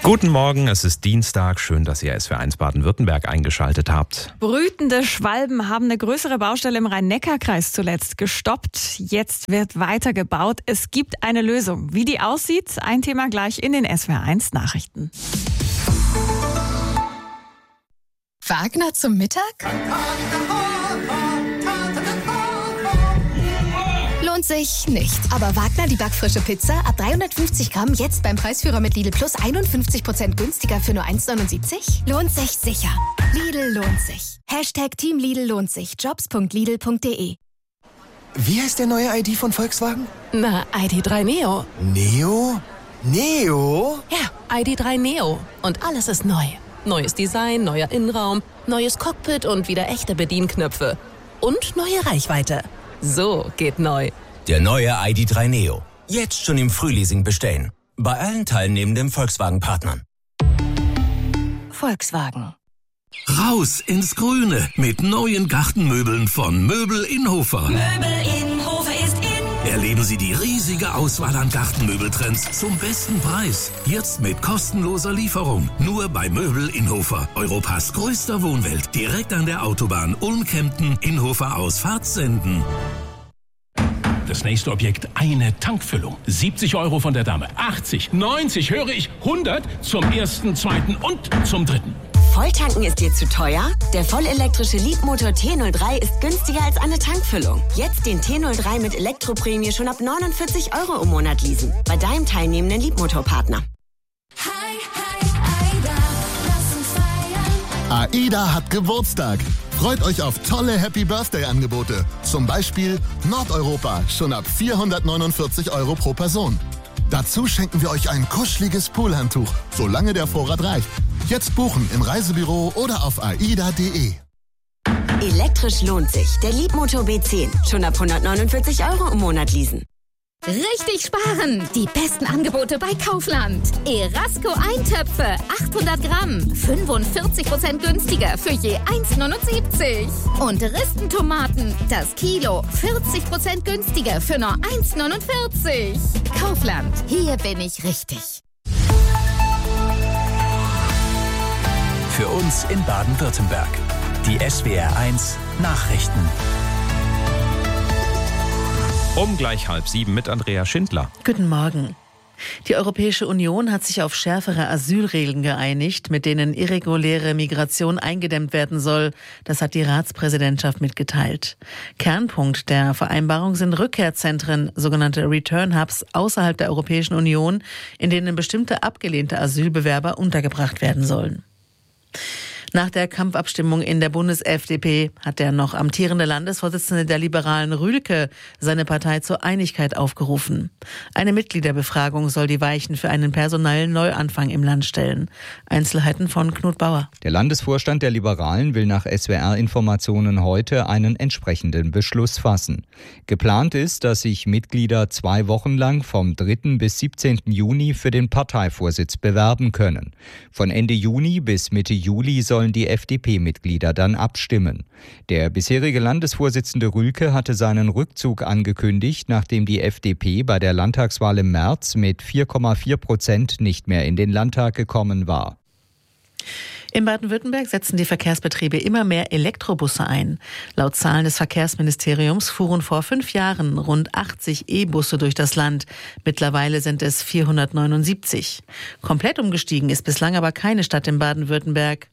Guten Morgen, es ist Dienstag. Schön, dass ihr SWR1 Baden-Württemberg eingeschaltet habt. Brütende Schwalben haben eine größere Baustelle im Rhein-Neckar-Kreis zuletzt gestoppt. Jetzt wird weitergebaut. Es gibt eine Lösung. Wie die aussieht, ein Thema gleich in den SWR1 Nachrichten. Wagner zum Mittag? Lohnt sich nicht. Aber Wagner, die backfrische Pizza, ab 350 Gramm, jetzt beim Preisführer mit Lidl Plus 51% günstiger für nur 1,79? Lohnt sich sicher. Lidl lohnt sich. Hashtag Team Lidl lohnt sich. Jobs.lidl.de. Wie heißt der neue ID von Volkswagen? Na, ID.3 Neo. Neo? Neo? Ja, ID.3 Neo. Und alles ist neu. Neues Design, neuer Innenraum, neues Cockpit und wieder echte Bedienknöpfe. Und neue Reichweite. So geht neu. Der neue ID.3 Neo. Jetzt schon im Frühleasing bestellen. Bei allen teilnehmenden Volkswagen-Partnern. Volkswagen. Raus ins Grüne mit neuen Gartenmöbeln von Möbel Innhofer. Möbel Innhofer ist in. Erleben Sie die riesige Auswahl an Gartenmöbeltrends zum besten Preis. Jetzt mit kostenloser Lieferung. Nur bei Möbel Innhofer. Europas größter Wohnwelt. Direkt an der Autobahn Ulm-Kempten, Innhofer aus Fahrtsenden. Das nächste Objekt, eine Tankfüllung. 70 € von der Dame. 80, 90, höre ich, 100 zum ersten, zweiten und zum dritten. Volltanken ist dir zu teuer? Der vollelektrische Leapmotor T03 ist günstiger als eine Tankfüllung. Jetzt den T03 mit Elektroprämie schon ab 49 € im Monat leasen. Bei deinem teilnehmenden Leapmotor-Partner. AIDA hat Geburtstag. Freut euch auf tolle Happy-Birthday-Angebote. Zum Beispiel Nordeuropa, schon ab 449 € pro Person. Dazu schenken wir euch ein kuscheliges Poolhandtuch, solange der Vorrat reicht. Jetzt buchen im Reisebüro oder auf aida.de. Elektrisch lohnt sich. Der Leapmotor B10. Schon ab 149 € im Monat leasen. Richtig sparen! Die besten Angebote bei Kaufland. Erasco Eintöpfe, 800 Gramm, 45% günstiger für je 1,79. Und Ristentomaten, das Kilo, 40% günstiger für nur 1,49. Kaufland, hier bin ich richtig. Für uns in Baden-Württemberg. Die SWR1 Nachrichten. Um gleich 6:30 mit Andrea Schindler. Guten Morgen. Die Europäische Union hat sich auf schärfere Asylregeln geeinigt, mit denen irreguläre Migration eingedämmt werden soll. Das hat die Ratspräsidentschaft mitgeteilt. Kernpunkt der Vereinbarung sind Rückkehrzentren, sogenannte Return Hubs außerhalb der Europäischen Union, in denen bestimmte abgelehnte Asylbewerber untergebracht werden sollen. Nach der Kampfabstimmung in der Bundes-FDP hat der noch amtierende Landesvorsitzende der Liberalen Rühlke seine Partei zur Einigkeit aufgerufen. Eine Mitgliederbefragung soll die Weichen für einen personellen Neuanfang im Land stellen. Einzelheiten von Knut Bauer. Der Landesvorstand der Liberalen will nach SWR-Informationen heute einen entsprechenden Beschluss fassen. Geplant ist, dass sich Mitglieder 2 Wochen lang vom 3. bis 17. Juni für den Parteivorsitz bewerben können. Von Ende Juni bis Mitte Juli sollen die FDP-Mitglieder dann abstimmen. Der bisherige Landesvorsitzende Rühlke hatte seinen Rückzug angekündigt, nachdem die FDP bei der Landtagswahl im März mit 4,4% nicht mehr in den Landtag gekommen war. In Baden-Württemberg setzen die Verkehrsbetriebe immer mehr Elektrobusse ein. Laut Zahlen des Verkehrsministeriums fuhren vor 5 Jahren rund 80 E-Busse durch das Land. Mittlerweile sind es 479. Komplett umgestiegen ist bislang aber keine Stadt in Baden-Württemberg.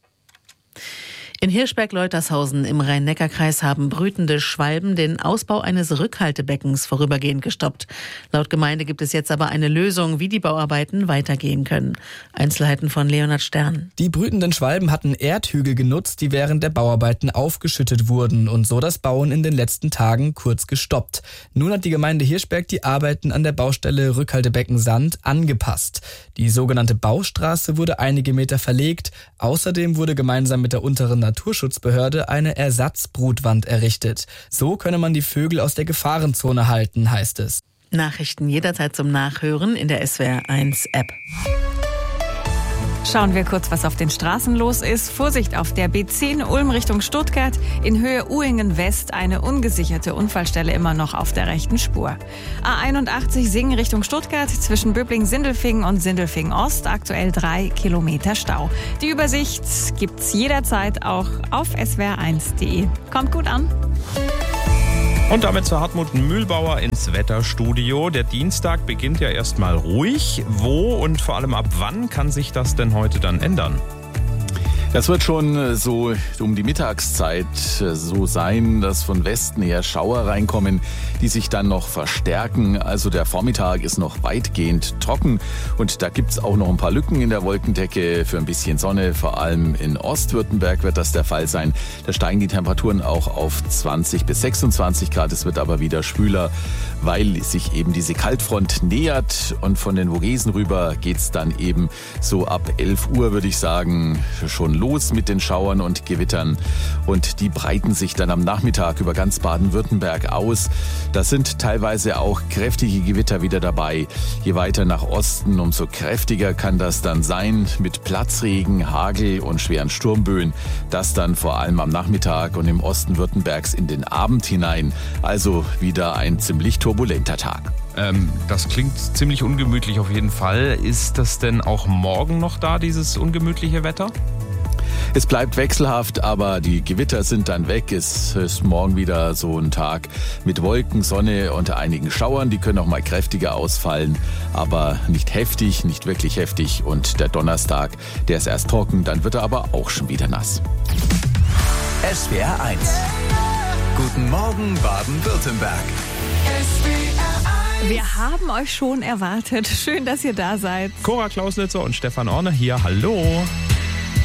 In Hirschberg-Leutershausen im Rhein-Neckar-Kreis haben brütende Schwalben den Ausbau eines Rückhaltebeckens vorübergehend gestoppt. Laut Gemeinde gibt es jetzt aber eine Lösung, wie die Bauarbeiten weitergehen können. Einzelheiten von Leonhard Stern. Die brütenden Schwalben hatten Erdhügel genutzt, die während der Bauarbeiten aufgeschüttet wurden und so das Bauen in den letzten Tagen kurz gestoppt. Nun hat die Gemeinde Hirschberg die Arbeiten an der Baustelle Rückhaltebecken Sand angepasst. Die sogenannte Baustraße wurde einige Meter verlegt. Außerdem wurde gemeinsam mit der unteren Naturschutzbehörde eine Ersatzbrutwand errichtet. So könne man die Vögel aus der Gefahrenzone halten, heißt es. Nachrichten jederzeit zum Nachhören in der SWR1 App. Schauen wir kurz, was auf den Straßen los ist. Vorsicht auf der B10 Ulm Richtung Stuttgart. In Höhe Uhingen West eine ungesicherte Unfallstelle immer noch auf der rechten Spur. A81 Singen Richtung Stuttgart zwischen Böblingen-Sindelfingen und Sindelfingen-Ost. Aktuell 3 Kilometer Stau. Die Übersicht gibt's jederzeit auch auf swr1.de. Kommt gut an. Und damit zu Hartmut Mühlbauer ins Wetterstudio. Der Dienstag beginnt ja erstmal ruhig. Wo und vor allem ab wann kann sich das denn heute dann ändern? Das wird schon so um die Mittagszeit so sein, dass von Westen her Schauer reinkommen, die sich dann noch verstärken. Also der Vormittag ist noch weitgehend trocken und da gibt's auch noch ein paar Lücken in der Wolkendecke für ein bisschen Sonne. Vor allem in Ostwürttemberg wird das der Fall sein. Da steigen die Temperaturen auch auf 20 bis 26 Grad. Es wird aber wieder schwüler, weil sich eben diese Kaltfront nähert. Und von den Vogesen rüber geht's dann eben so ab 11 Uhr, würde ich sagen, schon los mit den Schauern und Gewittern und die breiten sich dann am Nachmittag über ganz Baden-Württemberg aus. Da sind teilweise auch kräftige Gewitter wieder dabei. Je weiter nach Osten, umso kräftiger kann das dann sein mit Platzregen, Hagel und schweren Sturmböen. Das dann vor allem am Nachmittag und im Osten Württembergs in den Abend hinein. Also wieder ein ziemlich turbulenter Tag. Das klingt ziemlich ungemütlich auf jeden Fall. Ist das denn auch morgen noch da, dieses ungemütliche Wetter? Es bleibt wechselhaft, aber die Gewitter sind dann weg. Es ist morgen wieder so ein Tag mit Wolken, Sonne und einigen Schauern. Die können auch mal kräftiger ausfallen, aber nicht heftig, nicht wirklich heftig. Und der Donnerstag, der ist erst trocken, dann wird er aber auch schon wieder nass. SWR 1. Guten Morgen, Baden-Württemberg. Wir haben euch schon erwartet. Schön, dass ihr da seid. Cora Klauslitzer und Stefan Orne hier. Hallo.